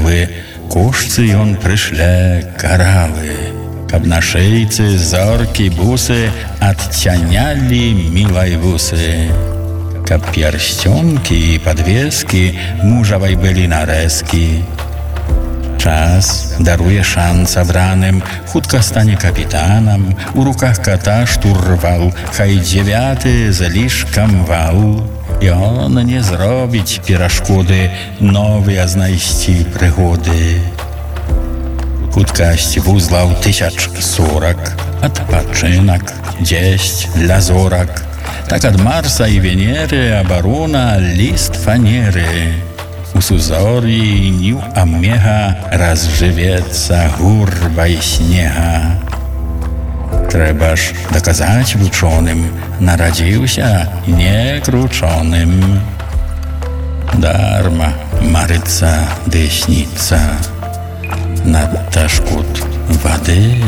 справы, кошцы ён прышле каравы, каб на шейцы зоркі бусы адцянялі мілай вусы, каб pierścionki і падвескі мужавай былі нарэзкі. Час даруе шанс абраным, хутка стане капітанам, у руках кота штурвал, хай 9 з лішкам вал. Ён не зробіць перашкоды, новыя знайсці прыгоды. Хуткасць вузлаў 1040, адпачынак 10 для зорак. Так ад Марса і Венеры абарона ліст фанеры. У сузор'і ню Омега разжывецца гурбай снега. Трэба ж даказаць вучоным, нарадзіўся не кручоным. Дарма марыцца ды сніцца, надта шкод вады